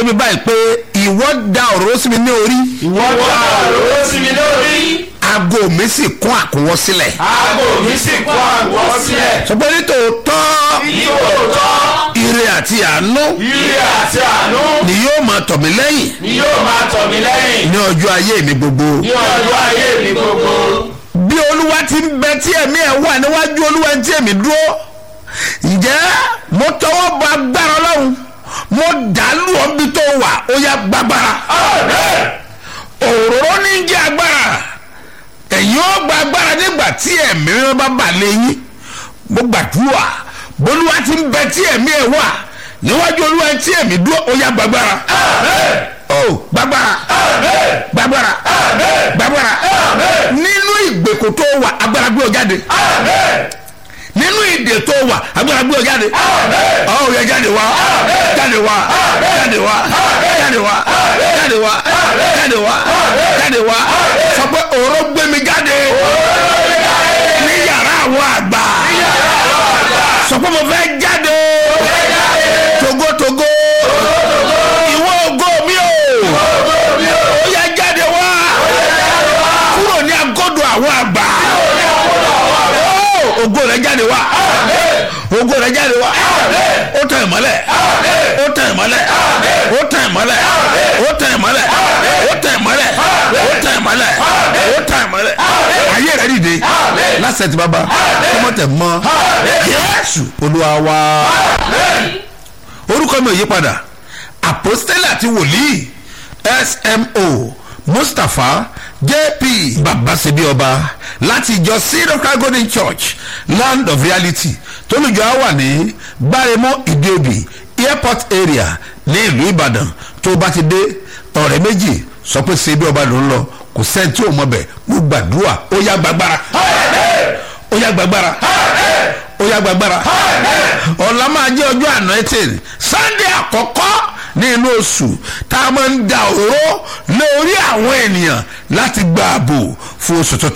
mi báyìí pé ìwọ da òróró sí mi ní orí. ìwọ da òróró sí mi lórí. aago mi sì kún àkúnwọ́ sílẹ̀. aago mi sì kún àkúnwọ́ sílẹ̀. sọ pé nítòótọ́ ire àti àánú ni yóò máa tọ̀ mí lẹ́yìn. ní ọjọ́ ayé mi gbogbo. bí olúwa ti ń bẹ tí ẹ̀mí ẹ̀ wà níwájú olúwa tí ẹ̀mí dúró. ǹjẹ́ mo tọwọ́ bọ agbára ọlọ́run mo dàlú ọ̀bí tó wà ó yá gbàgbára. òróró ní jẹ́ agbára. ẹ̀yin ó gba agbára nígbà tí ẹ̀mí wọn bá bà lẹ́yìn. mo gbàdúrà bolúwa ti ń bẹ tí ẹ̀mí ẹ̀ wà níwájú olúwa tí ẹ̀mí dúró ó yá gbàgbára. gbàgbára gbàgbára gbàgbára. nínú ìgbèkùn tó wà agbára gbé ọ jáde. nínú ìdè tó wà agbára gbé ọ jáde. ó yá jáde wá jáde wá jáde wá jáde wá jáde wá jáde wá jáde wá. sọ pé òró gbé mi jáde ní yàrá àwọn àgbà. sọ pé mo fẹ́ jáde togotogo. ìwọ ògo mi o ó yá jáde wá kúrò ní agodo àwọn àgbà. ògo rẹ jáde wá ògo rẹ jáde wá. ó tàn ìmọ́lẹ̀ ó tàn ìmọ́lẹ̀ ó tàn ìmọ́lẹ̀ ó tàn ìmọ́lẹ̀ ó tàn ìmọ́lẹ̀ ó tàn ìmọ́lẹ̀ ó tàn ìmọ́lẹ̀. ayé rẹ dìde lásìkò tí bàbá ọmọ tẹ mọ Jésù Olúwa wa. orúkọ mi ò yí padà àpọ́stélì àti wòlíì smo Mustapha JP Babasebi Ọba láti ìjọ Syrian Golden Church Land of Reality tólùjọ á wà ní Gbáremọ́ Ìdíòbí airport area ní ìlú Ìbàdàn. tó bá ti dé ọ̀rẹ́ méjì sọ pé Sebi Ọba ló ń lọ kò sẹ́ni tí ò mọ̀ bẹ̀ mo gbàdúrà ó yá gbàgbára ó yá gbàgbára ó yá gbàgbára. ọ̀la máa jẹ́ ọjọ́ anointing Sunday àkọ́kọ́ ní inú oṣù tá a máa ń da òróró lórí àwọn ènìyàn láti gba ààbò fún oṣù tuntun.